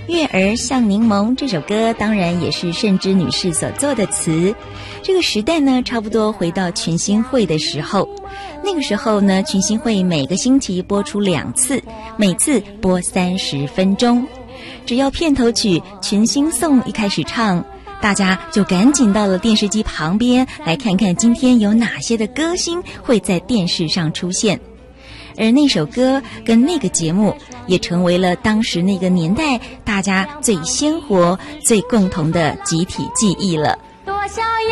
月儿像柠檬这首歌当然也是盛之女士所做的词。这个时代呢，差不多回到群星会的时候。那个时候呢，群星会每个星期播出2次，每次播30分钟。只要片头曲《群星颂》一开始唱，大家就赶紧到了电视机旁边来看看今天有哪些的歌星会在电视上出现。而那首歌跟那个节目也成为了当时那个年代大家最鲜活、最共同的集体记忆了。 多逍